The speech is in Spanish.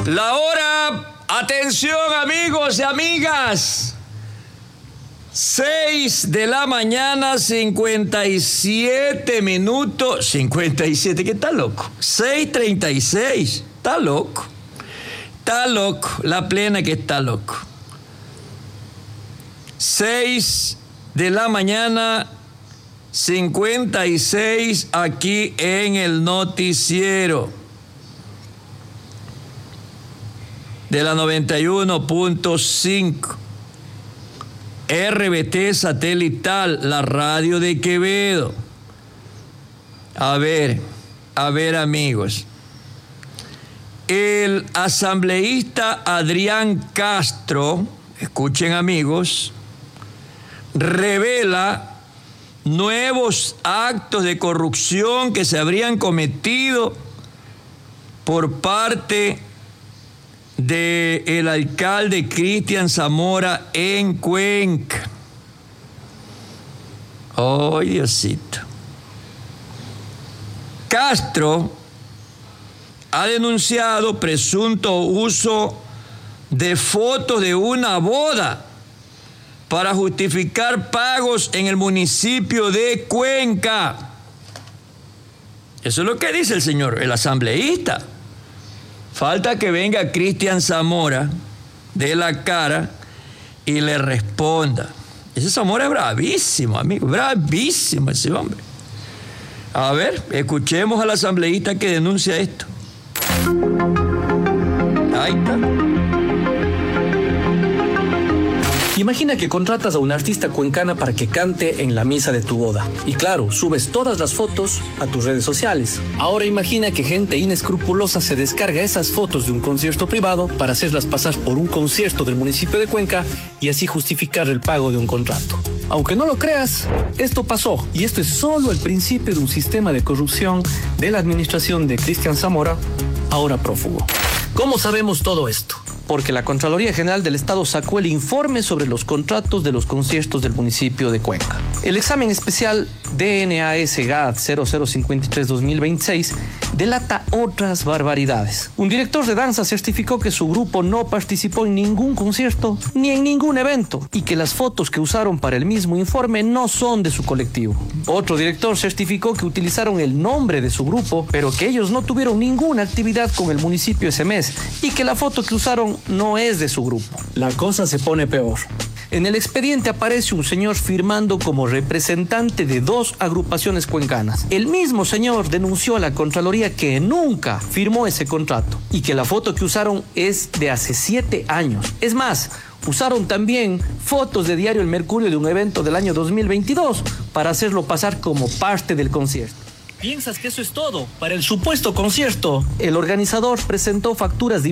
La hora, atención amigos y amigas, 6 de la mañana, 57 minutos, 57, ¿qué está loco? 6:36, está loco, la plena que está loco. 6 de la mañana, 56 aquí en el noticiero de la 91.5 RBT satelital, la radio de Quevedo. A ver amigos, el asambleísta Adrián Castro, escuchen amigos, revela nuevos actos de corrupción que se habrían cometido por parte del alcalde Cristian Zamora en Cuenca. Oh, Diosito. Castro ha denunciado presunto uso de fotos de una boda para justificar pagos en el municipio de Cuenca. Eso es lo que dice el señor, el asambleísta. Falta que venga Cristian Zamora, dé la cara y le responda. Ese Zamora es bravísimo, amigo, bravísimo ese hombre. A ver, escuchemos al asambleísta que denuncia esto. Ahí está. Imagina que contratas a una artista cuencana para que cante en la misa de tu boda. Y claro, subes todas las fotos a tus redes sociales. Ahora imagina que gente inescrupulosa se descarga esas fotos de un concierto privado para hacerlas pasar por un concierto del municipio de Cuenca y así justificar el pago de un contrato. Aunque no lo creas, esto pasó. Y esto es solo el principio de un sistema de corrupción de la administración de Cristian Zamora, ahora prófugo. ¿Cómo sabemos todo esto? Porque la Contraloría General del Estado sacó el informe sobre los contratos de los conciertos del municipio de Cuenca. El examen especial DNAS-GAD 0053-2026 delata otras barbaridades. Un director de danza certificó que su grupo no participó en ningún concierto ni en ningún evento y que las fotos que usaron para el mismo informe no son de su colectivo. Otro director certificó que utilizaron el nombre de su grupo, pero que ellos no tuvieron ninguna actividad con el municipio ese mes y que la foto que usaron no es de su grupo. La cosa se pone peor. En el expediente aparece un señor firmando como representante de 2 agrupaciones cuencanas. El mismo señor denunció a la Contraloría que nunca firmó ese contrato y que la foto que usaron es de hace 7 años. Es más, usaron también fotos de Diario El Mercurio de un evento del año 2022 para hacerlo pasar como parte del concierto. ¿Piensas que eso es todo? Para el supuesto concierto, el organizador presentó facturas de